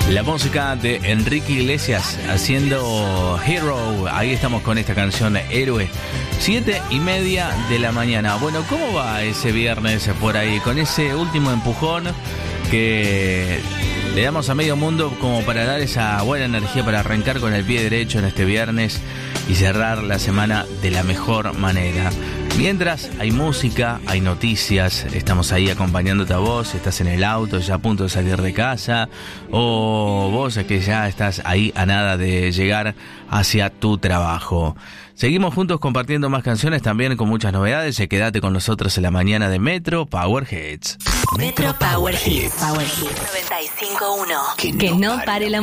La música de Enrique Iglesias haciendo Hero. Ahí estamos con esta canción Héroe. 7:30 de la mañana. Bueno, ¿cómo va ese viernes por ahí? Con ese último empujón que le damos a medio mundo como para dar esa buena energía para arrancar con el pie derecho en este viernes y cerrar la semana de la mejor manera. Mientras hay música, hay noticias, estamos ahí acompañándote a vos, estás en el auto ya a punto de salir de casa, o vos que ya estás ahí a nada de llegar hacia tu trabajo. Seguimos juntos compartiendo más canciones, también con muchas novedades. Quédate con nosotros en la mañana de Metro Power Hits. Metro Power Hits. Power Hits 95.1. Que no pare la